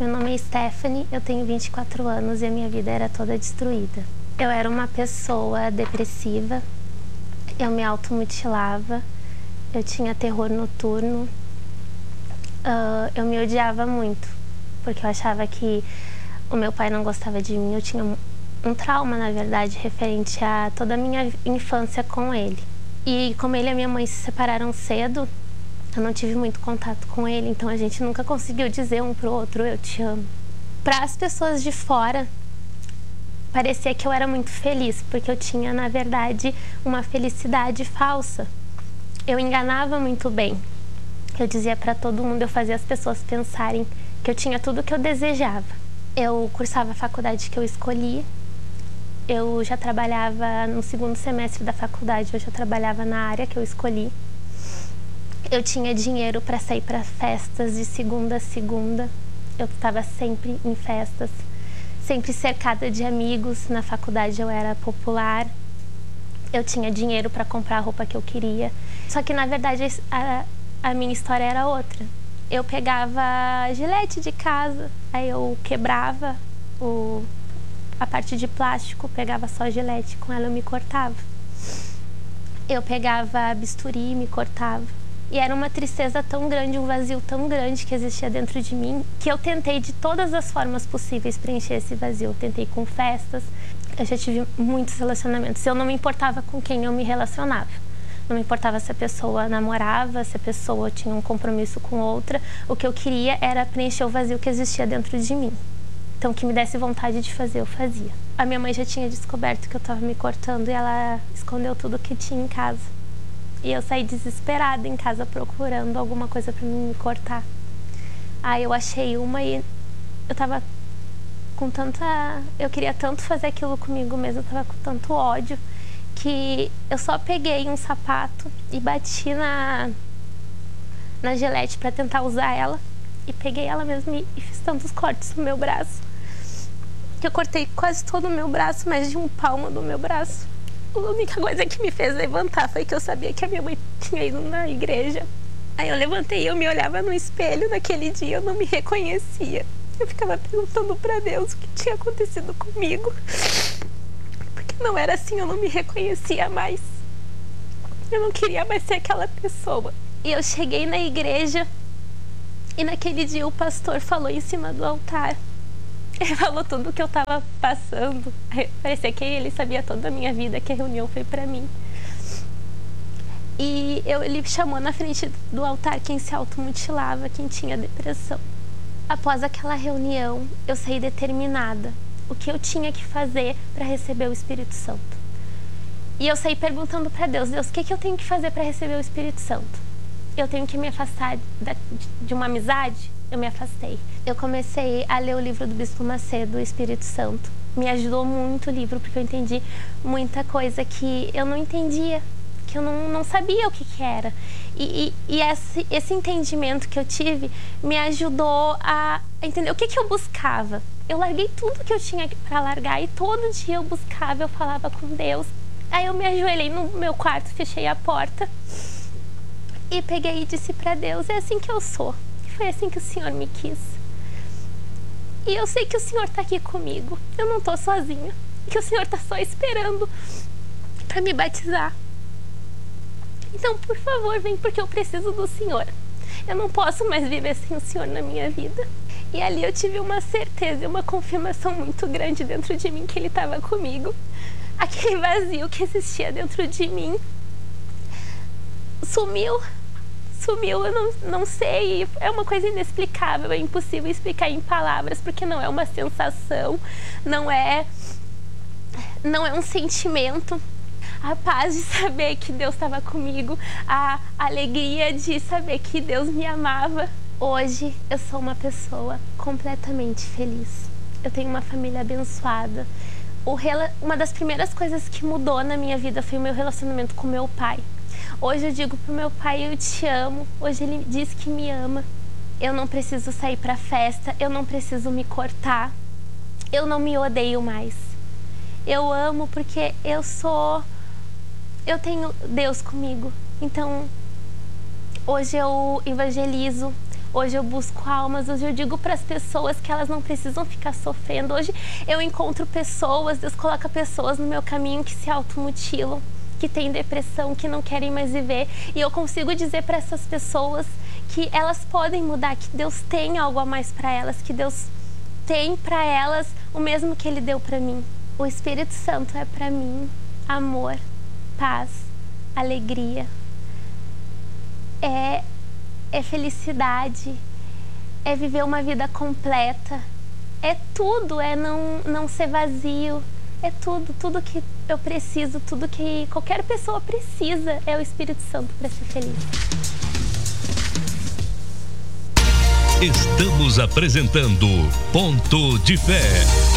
Meu nome é Stephanie, eu tenho 24 anos e a minha vida era toda destruída. Eu era uma pessoa depressiva, eu me automutilava, eu tinha terror noturno, eu me odiava muito, porque eu achava que o meu pai não gostava de mim. Eu tinha um trauma, na verdade, referente a toda a minha infância com ele. E como ele e a minha mãe se separaram cedo, eu não tive muito contato com ele, então a gente nunca conseguiu dizer um pro outro, eu te amo. Para as pessoas de fora, parecia que eu era muito feliz, porque eu tinha, na verdade, uma felicidade falsa. Eu enganava muito bem. Eu dizia para todo mundo, eu fazia as pessoas pensarem que eu tinha tudo o que eu desejava. Eu cursava a faculdade que eu escolhi. Eu já trabalhava no segundo semestre da faculdade, eu já trabalhava na área que eu escolhi. Eu tinha dinheiro para sair para festas de segunda a segunda. Eu estava sempre em festas, sempre cercada de amigos. Na faculdade eu era popular. Eu tinha dinheiro para comprar a roupa que eu queria. Só que, na verdade, a minha história era outra. Eu pegava gilete de casa, aí eu quebrava a parte de plástico, pegava só gilete, com ela eu me cortava. Eu pegava bisturi e me cortava. E era uma tristeza tão grande, um vazio tão grande que existia dentro de mim, que eu tentei de todas as formas possíveis preencher esse vazio. Eu tentei com festas, eu já tive muitos relacionamentos. Eu não me importava com quem eu me relacionava. Não me importava se a pessoa namorava, se a pessoa tinha um compromisso com outra. O que eu queria era preencher o vazio que existia dentro de mim. Então, o que me desse vontade de fazer, eu fazia. A minha mãe já tinha descoberto que eu estava me cortando e ela escondeu tudo que tinha em casa. E eu saí desesperada em casa procurando alguma coisa para me cortar. Aí eu achei uma e eu tava com tanta... Eu queria tanto fazer aquilo comigo mesma, eu tava com tanto ódio, que eu só peguei um sapato e bati na gilete para tentar usar ela. E peguei ela mesma e fiz tantos cortes no meu braço, que eu cortei quase todo o meu braço, mais de um palmo do meu braço. A única coisa que me fez levantar foi que eu sabia que a minha mãe tinha ido na igreja. Aí eu levantei e eu me olhava no espelho. Naquele dia eu não me reconhecia. Eu ficava perguntando pra Deus o que tinha acontecido comigo, porque não era assim, eu não me reconhecia mais. Eu não queria mais ser aquela pessoa. E eu cheguei na igreja e naquele dia o pastor falou em cima do altar. Ele falou tudo o que eu tava passando. Parecia que ele sabia toda a minha vida, que a reunião foi pra mim. E ele chamou na frente do altar quem se automutilava, quem tinha depressão. Após aquela reunião, eu saí determinada o que eu tinha que fazer para receber o Espírito Santo. E eu saí perguntando para Deus, o que eu tenho que fazer para receber o Espírito Santo? Eu tenho que me afastar de uma amizade? Eu me afastei. Eu comecei a ler o livro do Bispo Macedo, o Espírito Santo. Me ajudou muito o livro, porque eu entendi muita coisa que eu não entendia, que eu não sabia o que era. E esse entendimento que eu tive me ajudou a entender o que eu buscava. Eu larguei tudo que eu tinha para largar e todo dia eu buscava, eu falava com Deus. Aí eu me ajoelhei no meu quarto, fechei a porta e peguei e disse para Deus, é assim que eu sou. Foi assim que o Senhor me quis. E eu sei que o Senhor está aqui comigo. Eu não estou sozinha. Que o Senhor está só esperando para me batizar. Então, por favor, vem, porque eu preciso do Senhor. Eu não posso mais viver sem o Senhor na minha vida. E ali eu tive uma certeza e uma confirmação muito grande dentro de mim que Ele estava comigo. Aquele vazio que existia dentro de mim sumiu, eu não sei, é uma coisa inexplicável, é impossível explicar em palavras, porque não é uma sensação, não é um sentimento. A paz de saber que Deus estava comigo, a alegria de saber que Deus me amava. Hoje eu sou uma pessoa completamente feliz. Eu tenho uma família abençoada. Uma das primeiras coisas que mudou na minha vida foi o meu relacionamento com meu pai. Hoje eu digo pro meu pai, eu te amo. Hoje ele diz que me ama. Eu não preciso sair pra festa, eu não preciso me cortar. Eu não me odeio mais. Eu amo porque eu tenho Deus comigo. Então, hoje eu evangelizo, Hoje eu busco almas, hoje eu digo para as pessoas que elas não precisam ficar sofrendo. Hoje eu encontro pessoas, Deus coloca pessoas no meu caminho que se automutilam, que têm depressão, que não querem mais viver. E eu consigo dizer para essas pessoas que elas podem mudar, que Deus tem algo a mais para elas, que Deus tem para elas o mesmo que Ele deu para mim. O Espírito Santo é para mim amor, paz, alegria, é felicidade, é viver uma vida completa, é tudo, é não ser vazio, é tudo que eu preciso, tudo que qualquer pessoa precisa é o Espírito Santo para ser feliz. Estamos apresentando Ponto de Fé.